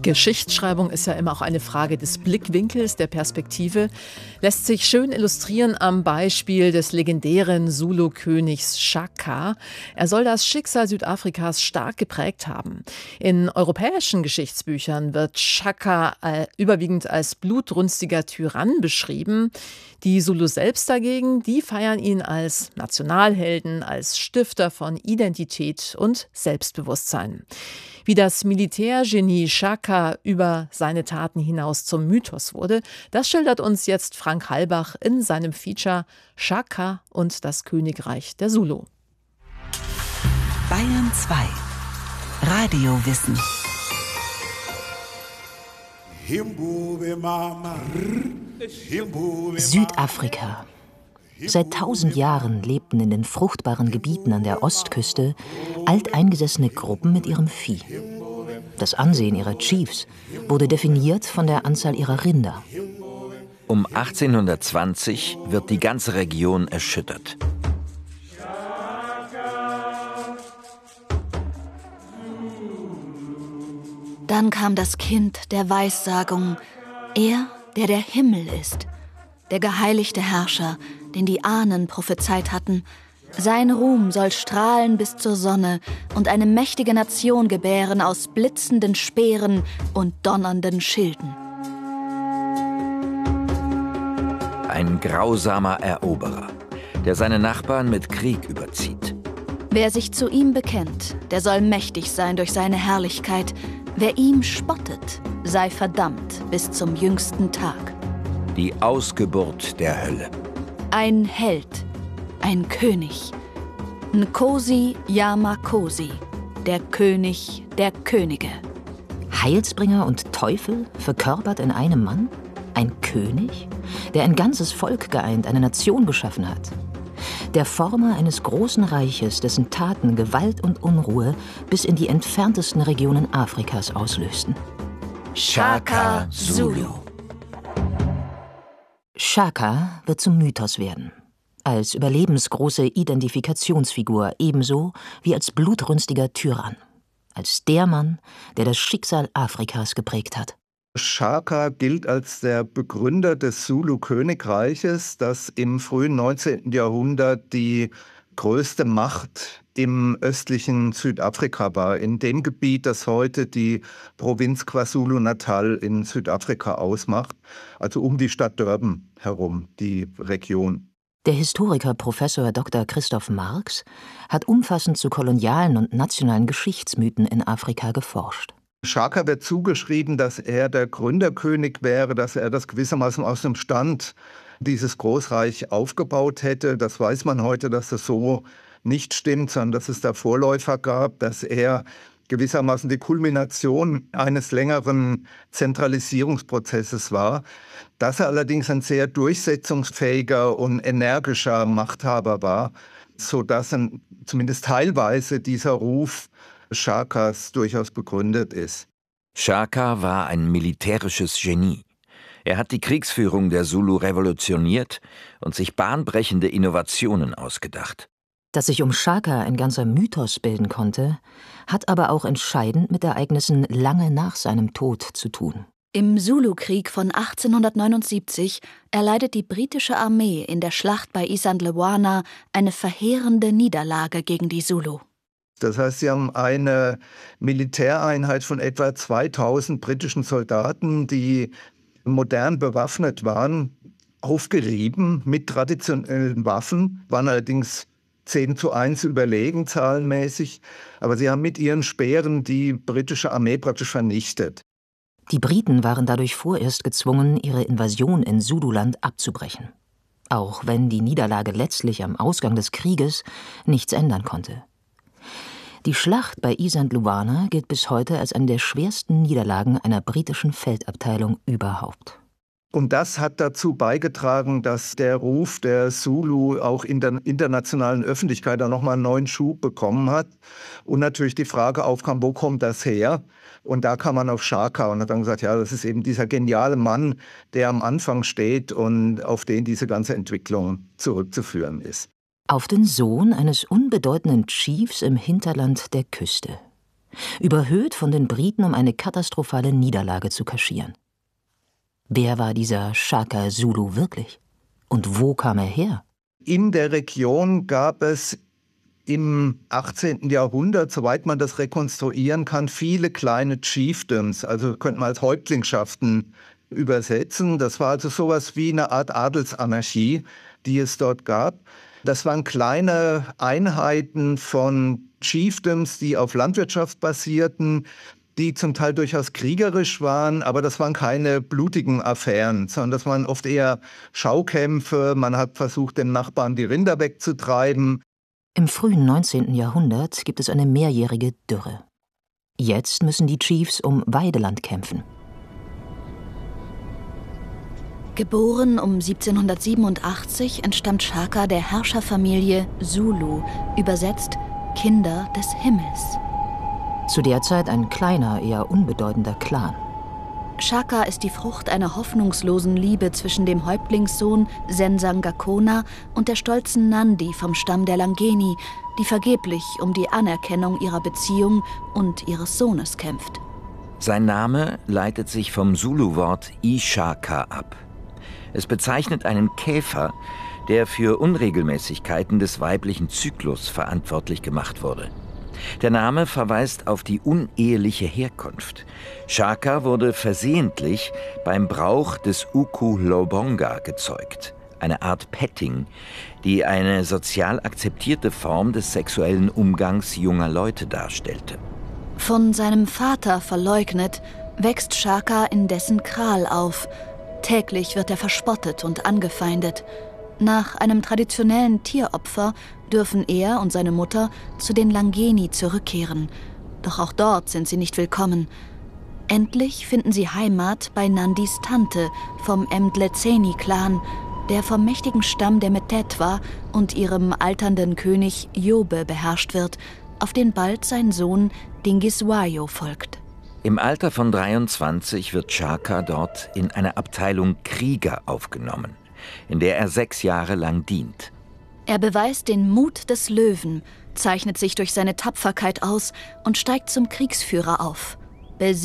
Geschichtsschreibung ist ja immer auch eine Frage des Blickwinkels, der Perspektive. Lässt sich schön illustrieren am Beispiel des legendären Zulu-Königs Shaka. Er soll das Schicksal Südafrikas stark geprägt haben. In europäischen Geschichtsbüchern wird Shaka überwiegend als blutrünstiger Tyrann beschrieben. Die Zulu selbst dagegen, die feiern ihn als Nationalhelden, als Stifter von Identität und Selbstbewusstsein. Wie das Militärgenie Shaka über seine Taten hinaus zum Mythos wurde, das schildert uns jetzt Frank Halbach in seinem Feature Shaka und das Königreich der Zulu. Bayern 2 Radiowissen. Südafrika. Seit 1000 Jahren lebten in den fruchtbaren Gebieten an der Ostküste alteingesessene Gruppen mit ihrem Vieh. Das Ansehen ihrer Chiefs wurde definiert von der Anzahl ihrer Rinder. Um 1820 wird die ganze Region erschüttert. Dann kam das Kind der Weissagung, er, der der Himmel ist, der geheiligte Herrscher, den die Ahnen prophezeit hatten. Sein Ruhm soll strahlen bis zur Sonne und eine mächtige Nation gebären aus blitzenden Speeren und donnernden Schilden. Ein grausamer Eroberer, der seine Nachbarn mit Krieg überzieht. Wer sich zu ihm bekennt, der soll mächtig sein durch seine Herrlichkeit. Wer ihm spottet, sei verdammt bis zum jüngsten Tag. Die Ausgeburt der Hölle. Ein Held, ein König. Nkosi Yamakosi, der König der Könige. Heilsbringer und Teufel verkörpert in einem Mann? Ein König, der ein ganzes Volk geeint, eine Nation geschaffen hat. Der Former eines großen Reiches, dessen Taten Gewalt und Unruhe bis in die entferntesten Regionen Afrikas auslösten. Shaka Zulu. Shaka wird zum Mythos werden. Als überlebensgroße Identifikationsfigur ebenso wie als blutrünstiger Tyrann. Als der Mann, der das Schicksal Afrikas geprägt hat. Shaka gilt als der Begründer des Zulu-Königreiches, das im frühen 19. Jahrhundert die größte Macht im östlichen Südafrika war, in dem Gebiet, das heute die Provinz KwaZulu-Natal in Südafrika ausmacht, also um die Stadt Durban herum, die Region. Der Historiker Professor Dr. Christoph Marx hat umfassend zu kolonialen und nationalen Geschichtsmythen in Afrika geforscht. Shaka wird zugeschrieben, dass er der Gründerkönig wäre, dass er das gewissermaßen aus dem Stand dieses Großreich aufgebaut hätte. Das weiß man heute, dass das so nicht stimmt, sondern dass es da Vorläufer gab, dass er gewissermaßen die Kulmination eines längeren Zentralisierungsprozesses war, dass er allerdings ein sehr durchsetzungsfähiger und energischer Machthaber war, sodass zumindest teilweise dieser Ruf Shakas durchaus begründet ist. Shaka war ein militärisches Genie. Er hat die Kriegsführung der Zulu revolutioniert und sich bahnbrechende Innovationen ausgedacht. Dass sich um Shaka ein ganzer Mythos bilden konnte, hat aber auch entscheidend mit Ereignissen lange nach seinem Tod zu tun. Im Zulu-Krieg von 1879 erleidet die britische Armee in der Schlacht bei Isandlwana eine verheerende Niederlage gegen die Zulu. Das heißt, sie haben eine Militäreinheit von etwa 2000 britischen Soldaten, die modern bewaffnet waren, aufgerieben mit traditionellen Waffen, waren allerdings 10:1 überlegen zahlenmäßig, aber sie haben mit ihren Speeren die britische Armee praktisch vernichtet. Die Briten waren dadurch vorerst gezwungen, ihre Invasion in Zululand abzubrechen. Auch wenn die Niederlage letztlich am Ausgang des Krieges nichts ändern konnte. Die Schlacht bei Isandlwana gilt bis heute als eine der schwersten Niederlagen einer britischen Feldabteilung überhaupt. Und das hat dazu beigetragen, dass der Ruf der Zulu auch in der internationalen Öffentlichkeit dann nochmal einen neuen Schub bekommen hat. Und natürlich die Frage aufkam, wo kommt das her? Und da kam man auf Shaka und hat dann gesagt, ja, das ist eben dieser geniale Mann, der am Anfang steht und auf den diese ganze Entwicklung zurückzuführen ist. Auf den Sohn eines unbedeutenden Chiefs im Hinterland der Küste. überhöht von den Briten, um eine katastrophale Niederlage zu kaschieren. Wer war dieser Shaka Zulu wirklich? Und wo kam er her? In der Region gab es im 18. Jahrhundert, soweit man das rekonstruieren kann, viele kleine Chiefdoms, also könnte man als Häuptlingschaften übersetzen. Das war also sowas wie eine Art Adelsanarchie, die es dort gab. Das waren kleine Einheiten von Chiefdoms, die auf Landwirtschaft basierten, die zum Teil durchaus kriegerisch waren, aber das waren keine blutigen Affären, sondern das waren oft eher Schaukämpfe. Man hat versucht, den Nachbarn die Rinder wegzutreiben. Im frühen 19. Jahrhundert gibt es eine mehrjährige Dürre. Jetzt müssen die Chiefs um Weideland kämpfen. Geboren um 1787 entstammt Shaka der Herrscherfamilie Zulu, übersetzt Kinder des Himmels. Zu der Zeit ein kleiner, eher unbedeutender Clan. Shaka ist die Frucht einer hoffnungslosen Liebe zwischen dem Häuptlingssohn Senzangakona und der stolzen Nandi vom Stamm der Langeni, die vergeblich um die Anerkennung ihrer Beziehung und ihres Sohnes kämpft. Sein Name leitet sich vom Zulu-Wort Ishaka ab. Es bezeichnet einen Käfer, der für Unregelmäßigkeiten des weiblichen Zyklus verantwortlich gemacht wurde. Der Name verweist auf die uneheliche Herkunft. Shaka wurde versehentlich beim Brauch des Uku-Lobonga gezeugt, eine Art Petting, die eine sozial akzeptierte Form des sexuellen Umgangs junger Leute darstellte. Von seinem Vater verleugnet, wächst Shaka in dessen Kral auf. Täglich wird er verspottet und angefeindet. Nach einem traditionellen Tieropfer dürfen er und seine Mutter zu den Langeni zurückkehren. Doch auch dort sind sie nicht willkommen. Endlich finden sie Heimat bei Nandis Tante vom Mdletseni-Clan, der vom mächtigen Stamm der Metetwa und ihrem alternden König Yobe beherrscht wird, auf den bald sein Sohn Dingiswayo folgt. Im Alter von 23 wird Shaka dort in eine Abteilung Krieger aufgenommen, in der er 6 Jahre lang dient. Er beweist den Mut des Löwen, zeichnet sich durch seine Tapferkeit aus und steigt zum Kriegsführer auf.